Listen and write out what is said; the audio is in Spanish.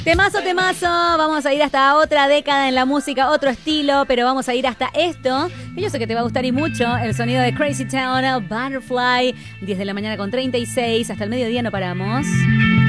Temazo, temazo. Vamos a ir hasta otra década en la música, otro estilo, pero vamos a ir hasta esto. Yo sé que te va a gustar y mucho. El sonido de Crazy Town, Butterfly. 10 de la mañana con 36. Hasta el mediodía no paramos.